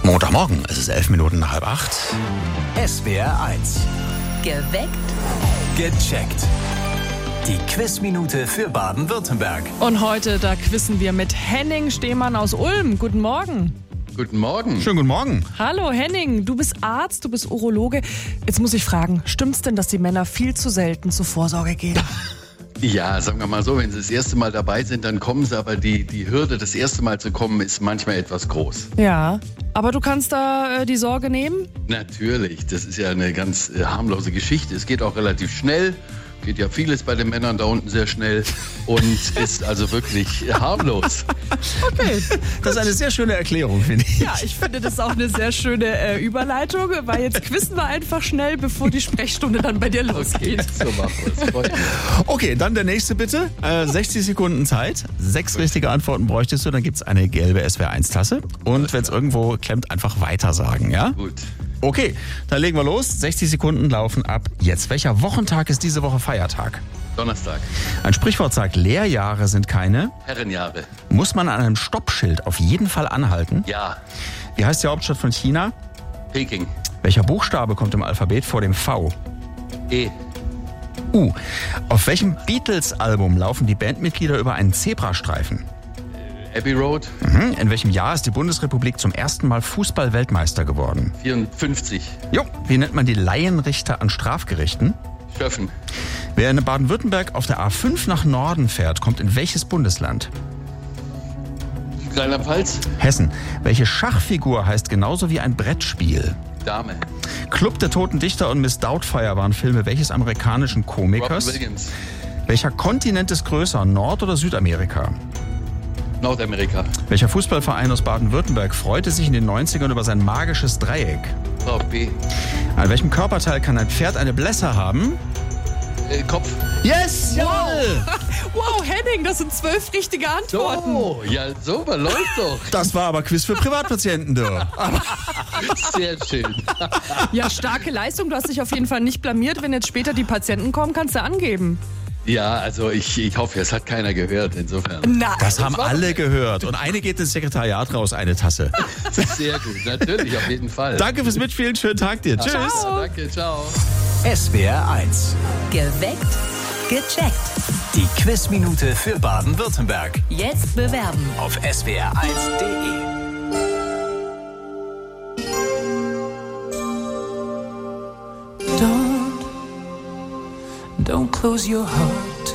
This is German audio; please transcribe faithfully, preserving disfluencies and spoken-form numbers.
Montagmorgen, es ist elf Minuten nach halb acht. S W R eins. Geweckt. Gecheckt. Die Quizminute für Baden-Württemberg. Und heute, da quizzen wir mit Henning Stehmann aus Ulm. Guten Morgen. Guten Morgen. Schönen guten Morgen. Hallo Henning, du bist Arzt, du bist Urologe. Jetzt muss ich fragen, stimmt's denn, dass die Männer viel zu selten zur Vorsorge gehen? Ja, sagen wir mal so, wenn sie das erste Mal dabei sind, dann kommen sie, aber die, die Hürde, das erste Mal zu kommen, ist manchmal etwas groß. Ja, aber du kannst da äh, die Sorge nehmen? Natürlich, das ist ja eine ganz äh, harmlose Geschichte. Es geht auch relativ schnell. Geht ja vieles bei den Männern da unten sehr schnell und ist also wirklich harmlos. Okay. Das ist eine sehr schöne Erklärung, finde ich. Ja, ich finde das auch eine sehr schöne äh, Überleitung, weil jetzt quizzen wir einfach schnell, bevor die Sprechstunde dann bei dir losgeht. Okay, so machen wir es. Freut mich. Okay, dann der nächste bitte. Äh, sechzig Sekunden Zeit. Sechs richtige Antworten bräuchtest du, dann gibt es eine gelbe S W R eins Tasse. Und wenn es irgendwo klemmt, einfach weiter sagen, ja? Gut. Okay, dann legen wir los. sechzig Sekunden laufen ab jetzt. Welcher Wochentag ist diese Woche Feiertag? Donnerstag. Ein Sprichwort sagt, Lehrjahre sind keine. Herrenjahre. Muss man an einem Stoppschild auf jeden Fall anhalten? Ja. Wie heißt die Hauptstadt von China? Peking. Welcher Buchstabe kommt im Alphabet vor dem V? E. U. Auf welchem Beatles-Album laufen die Bandmitglieder über einen Zebrastreifen? Abbey Road. Mhm. In welchem Jahr ist die Bundesrepublik zum ersten Mal Fußball-Weltmeister geworden? vierundfünfzig. Jo. Wie nennt man die Laienrichter an Strafgerichten? Schöffen. Wer in Baden-Württemberg auf der A fünf nach Norden fährt, kommt in welches Bundesland? Rheinland-Pfalz. Hessen. Welche Schachfigur heißt genauso wie ein Brettspiel? Dame. Club der Toten Dichter und Miss Doubtfire waren Filme welches amerikanischen Komikers? Robin Williams. Welcher Kontinent ist größer, Nord- oder Südamerika? Nordamerika. Welcher Fußballverein aus Baden-Württemberg freute sich in den neunzigern über sein magisches Dreieck? VfB. An welchem Körperteil kann ein Pferd eine Blässe haben? Äh, Kopf. Yes! Jawohl! Wow, Henning, das sind zwölf richtige Antworten. Oh, ja, so, man läuft doch. Das war aber Quiz für Privatpatienten, du. Sehr schön. Ja, starke Leistung. Du hast dich auf jeden Fall nicht blamiert. Wenn jetzt später die Patienten kommen, kannst du angeben. Ja, also ich, ich hoffe, es hat keiner gehört, insofern. Nein. Das haben alle gehört. Und eine geht ins Sekretariat raus, eine Tasse. Sehr gut, natürlich, auf jeden Fall. Danke fürs Mitspielen, schönen Tag dir. Tschüss. Ja, danke, ciao. S W R eins. Geweckt. Gecheckt. Die Quizminute für Baden-Württemberg. Jetzt bewerben. Auf S W R eins punkt de. Don't, don't close your heart.